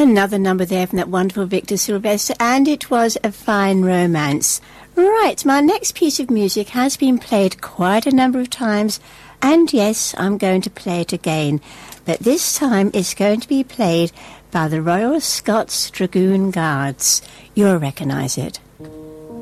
Another number there from that wonderful Victor Silvester, and it was A Fine Romance. Right, my next piece of music has been played quite a number of times, and yes, I'm going to play it again. But this time it's going to be played by the Royal Scots Dragoon Guards. You'll recognise it.